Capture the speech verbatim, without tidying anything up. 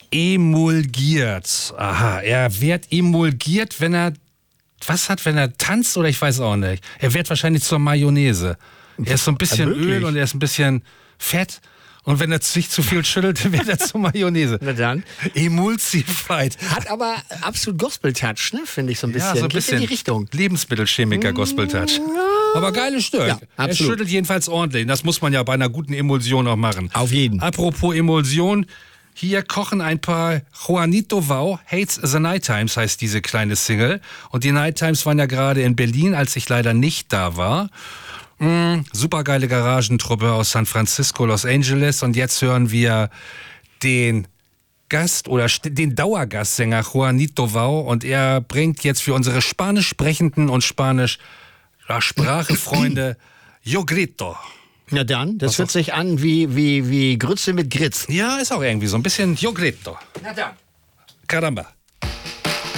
Emulgiert. Aha, er wird emulgiert, wenn er was hat, wenn er tanzt oder ich weiß auch nicht. Er wird wahrscheinlich zur Mayonnaise. Er ist so ein bisschen Ja, Öl und er ist ein bisschen Fett. Und wenn er sich zu viel schüttelt, dann wird er zur Mayonnaise. Na dann. Emulsified. Hat aber absolut Gospel-Touch, ne? Finde ich so ein bisschen. Ja, so ein Geht bisschen in die Richtung. Lebensmittelchemiker Gospel-Touch. Aber geiles Stück. Ja, er absolut. schüttelt jedenfalls ordentlich. Das muss man ja bei einer guten Emulsion auch machen. Auf jeden. Apropos Emulsion. Hier kochen ein paar Juanito Wow, Hates the Night Times heißt diese kleine Single. Und die Night Times waren ja gerade in Berlin, als ich leider nicht da war. Mm, supergeile Garagentruppe aus San Francisco, Los Angeles. Und jetzt hören wir den Gast oder den Dauergastsänger Juanito Wow. Und er bringt jetzt für unsere spanisch sprechenden und spanisch Sprachefreunde Yo Grito. Na dann, das hört sich an wie, wie, wie Grütze mit Gritz. Ja, ist auch irgendwie so ein bisschen Yo Grito. Na dann. Caramba.